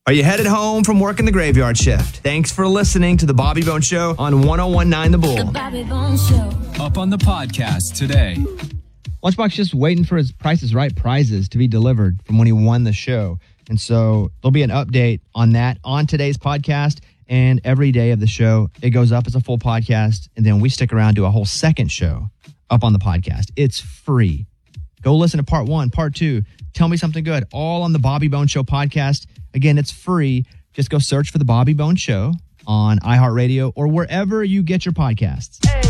Are you headed home from working the graveyard shift? Thanks for listening to The Bobby Bones Show on 101.9 The Bull. The Bobby Bones Show. Up on the podcast today. Lunchbox just waiting for his Price is Right prizes to be delivered from when he won the show. And so there'll be an update on that on today's podcast. And every day of the show, it goes up as a full podcast. And then we stick around, do a whole second show up on the podcast. It's free. Go listen to part 1, part 2. Tell me something good. All on the Bobby Bones Show podcast. Again, it's free. Just go search for the Bobby Bones Show on iHeartRadio or wherever you get your podcasts. Hey.